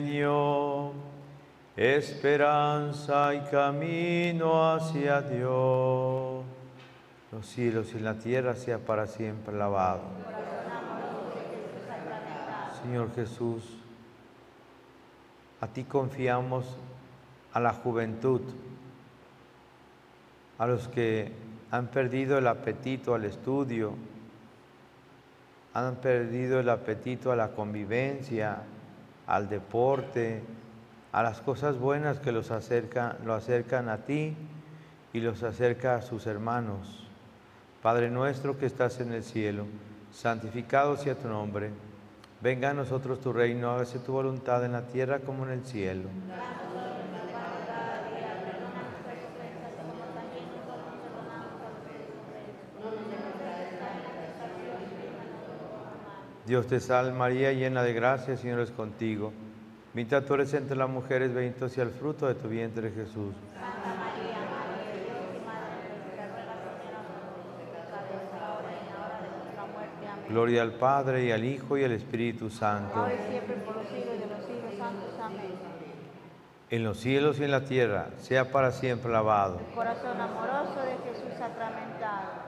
esperanza y camino hacia Dios. Los cielos y la tierra sea para siempre alabado. Señor Jesús, a ti confiamos a la juventud, a los que han perdido el apetito al estudio, han perdido el apetito a la convivencia, al deporte, a las cosas buenas que lo acercan a ti y los acerca a sus hermanos. Padre nuestro que estás en el cielo, santificado sea tu nombre. Venga a nosotros tu reino, hágase tu voluntad en la tierra como en el cielo. Dios te salve María, llena de gracia, el Señor es contigo. Bendita tú eres entre las mujeres, bendito sea el fruto de tu vientre, Jesús. Santa María, Madre de Dios y Madre nuestra, ruega Señora por nosotros pecadores, ahora y en la hora de nuestra muerte. Amén. Gloria al Padre, y al Hijo, y al Espíritu Santo. Ahora y siempre por los siglos de los siglos santos. Amén. En los cielos y en la tierra, sea para siempre alabado. El corazón amoroso de Jesús sacramentado.